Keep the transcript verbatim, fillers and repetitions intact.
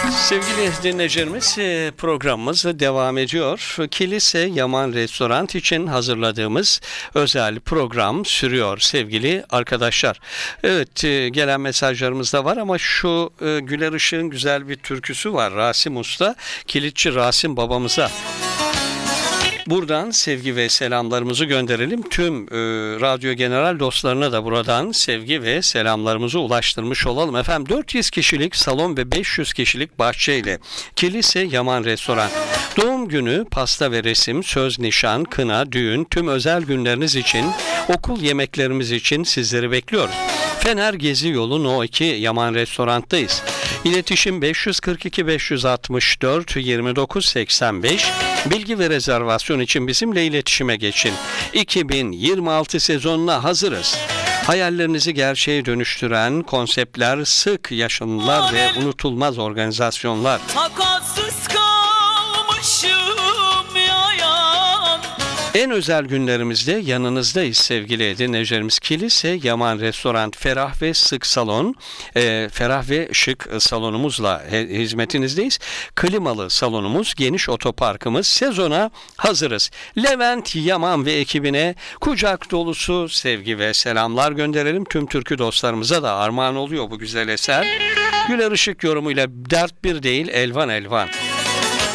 Sevgili dinleyicilerimiz, e, programımız devam ediyor. Kilise Yaman Restoran için hazırladığımız özel program sürüyor sevgili arkadaşlar. Evet, e, gelen mesajlarımız da var ama şu e, Güler Işık'ın güzel bir türküsü var. Rasim Usta, kilitçi Rasim babamıza buradan sevgi ve selamlarımızı gönderelim. Tüm e, Radyo General dostlarına da buradan sevgi ve selamlarımızı ulaştırmış olalım. Efendim, dört yüz kişilik salon ve beş yüz kişilik bahçeyle Kilise Yaman Restoran. Doğum günü, pasta ve resim, söz, nişan, kına, düğün, tüm özel günleriniz için, okul yemeklerimiz için sizleri bekliyoruz. Fener Gezi Yolu No iki Yaman Restorant'tayız. İletişim beş yüz kırk iki beş yüz altmış dört yirmi dokuz seksen beş. Bilgi ve rezervasyon için bizimle iletişime geçin. iki bin yirmi altı sezonuna hazırız. Hayallerinizi gerçeğe dönüştüren konseptler, sık yaşanılar ve unutulmaz organizasyonlar. Takatsız kalmışım yayan. En özel günlerimizde yanınızdayız sevgili dinleyicilerimiz. Kilise Yaman Restoran, ferah ve sık salon, e, ferah ve şık salonumuzla he, hizmetinizdeyiz. Klimalı salonumuz, geniş otoparkımız, sezona hazırız. Levent Yaman ve ekibine kucak dolusu sevgi ve selamlar gönderelim. Tüm türkü dostlarımıza da armağan oluyor bu güzel eser. Güler Işık yorumuyla dert bir değil, elvan elvan.